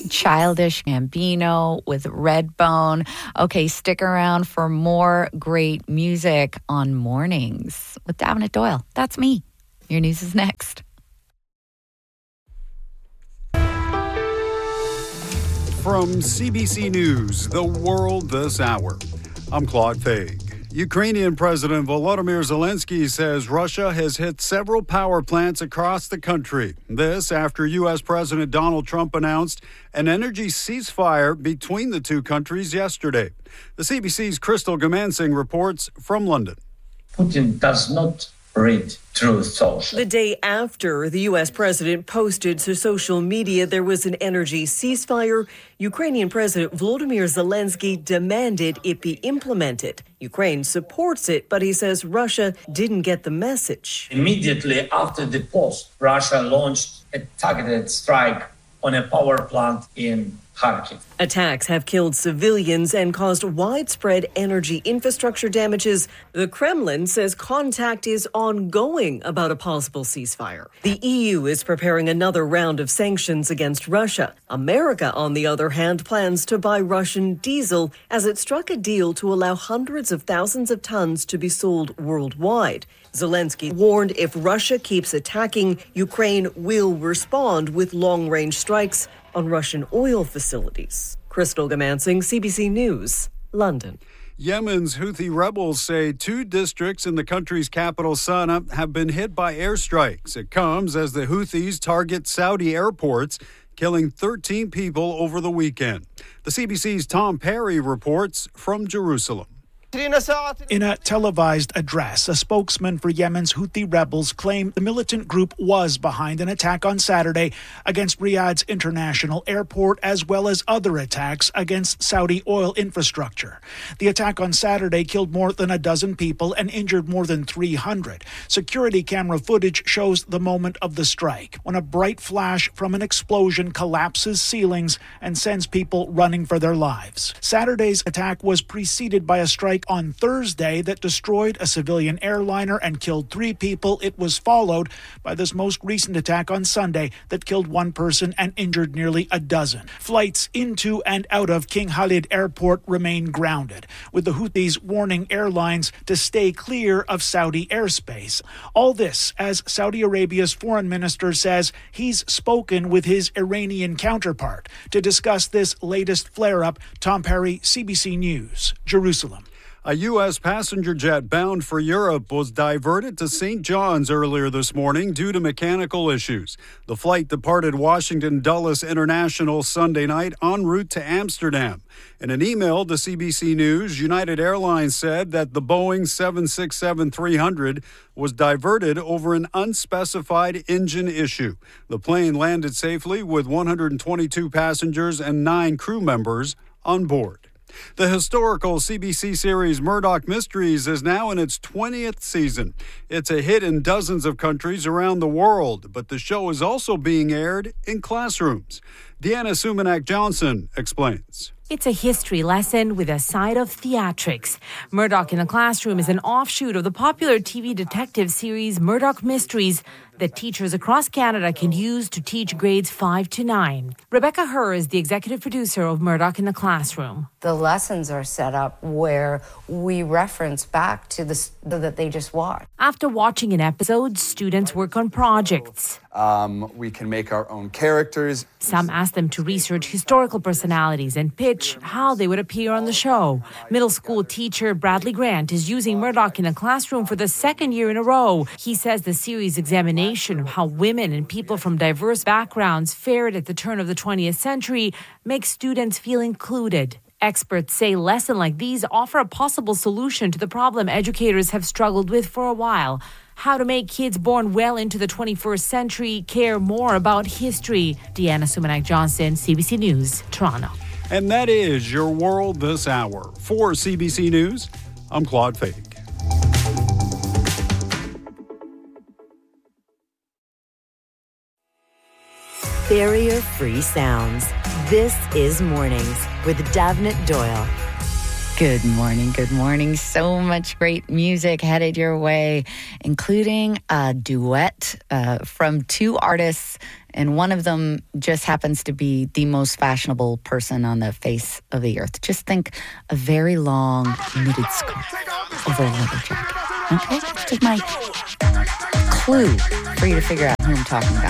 Childish Gambino with Redbone. Okay, stick around for more great music on Mornings with Davina Doyle. That's me. Your news is next. From CBC News, The World This Hour, I'm Claude Faig. Ukrainian President Volodymyr Zelensky says Russia has hit several power plants across the country. This after U.S. President Donald Trump announced an energy ceasefire between the two countries yesterday. The CBC's Crystal Gamansing reports from London. Putin does not read Truth Social. The day after the U.S. president posted to social media there was an energy ceasefire, Ukrainian President Volodymyr Zelensky demanded it be implemented. Ukraine supports it, but he says Russia didn't get the message. Immediately after the post, Russia launched a targeted strike on a power plant in Kharkiv. Attacks have killed civilians and caused widespread energy infrastructure damages. The Kremlin says contact is ongoing about a possible ceasefire. The EU is preparing another round of sanctions against Russia. America, on the other hand, plans to buy Russian diesel as it struck a deal to allow hundreds of thousands of tons to be sold worldwide. Zelensky warned if Russia keeps attacking, Ukraine will respond with long-range strikes on Russian oil facilities. Crystal Gamansing, CBC News, London. Yemen's Houthi rebels say 2 districts in the country's capital, Sana'a, have been hit by airstrikes. It comes as the Houthis target Saudi airports, killing 13 people over the weekend. The CBC's Tom Perry reports from Jerusalem. In a televised address, a spokesman for Yemen's Houthi rebels claimed the militant group was behind an attack on Saturday against Riyadh's international airport, as well as other attacks against Saudi oil infrastructure. The attack on Saturday killed more than a dozen people and injured more than 300. Security camera footage shows the moment of the strike, when a bright flash from an explosion collapses ceilings and sends people running for their lives. Saturday's attack was preceded by a strike on Thursday that destroyed a civilian airliner and killed 3 people. It was followed by this most recent attack on Sunday that killed 1 person and injured nearly a dozen. Flights into and out of King Khalid Airport remain grounded, with the Houthis warning airlines to stay clear of Saudi airspace. All this as Saudi Arabia's foreign minister says he's spoken with his Iranian counterpart. To discuss this latest flare-up, Tom Perry, CBC News, Jerusalem. A U.S. passenger jet bound for Europe was diverted to St. John's earlier this morning due to mechanical issues. The flight departed Washington Dulles International Sunday night en route to Amsterdam. In an email to CBC News, United Airlines said that the Boeing 767-300 was diverted over an unspecified engine issue. The plane landed safely with 122 passengers and 9 crew members on board. The historical CBC series Murdoch Mysteries is now in its 20th season. It's a hit in dozens of countries around the world, but the show is also being aired in classrooms. Deanna Sumanak-Johnson explains. It's a history lesson with a side of theatrics. Murdoch in the Classroom is an offshoot of the popular TV detective series Murdoch Mysteries that teachers across Canada can use to teach grades 5 to 9. Rebecca Herr is the executive producer of Murdoch in the Classroom. The lessons are set up where we reference back to the that they just watched. After watching an episode, students work on projects. We can make our own characters. Some ask them to research historical personalities and pitch how they would appear on the show. Middle school teacher Bradley Grant is using Murdoch in a Classroom for the 2nd year in a row. He says the series' examination of how women and people from diverse backgrounds fared at the turn of the 20th century makes students feel included. Experts say lessons like these offer a possible solution to the problem educators have struggled with for a while. How to make kids born well into the 21st century care more about history. Deanna Sumanak-Johnson, CBC News, Toronto. And that is your world this hour. For CBC News, I'm Claude Faig. Barrier-free sounds. This is Mornings with Davina Doyle. Good morning. Good morning. So much great music headed your way, including a duet from two artists. And one of them just happens to be the most fashionable person on the face of the earth. Just think a very long knitted scarf over a leather jacket. Okay? That's just my clue for you to figure out who I'm talking about.